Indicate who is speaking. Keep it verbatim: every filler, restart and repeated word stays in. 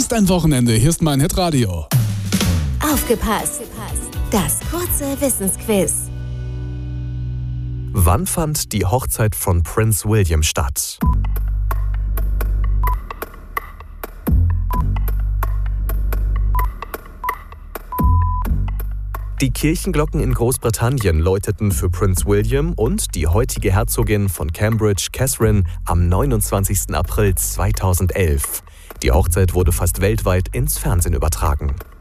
Speaker 1: ist dein Wochenende? Hier ist mein Hitradio.
Speaker 2: Aufgepasst! Das kurze Wissensquiz.
Speaker 3: Wann fand die Hochzeit von Prinz William statt? Die Kirchenglocken in Großbritannien läuteten für Prinz William und die heutige Herzogin von Cambridge, Catherine, am neunundzwanzigsten April zweitausendelf. Die Hochzeit wurde fast weltweit ins Fernsehen übertragen.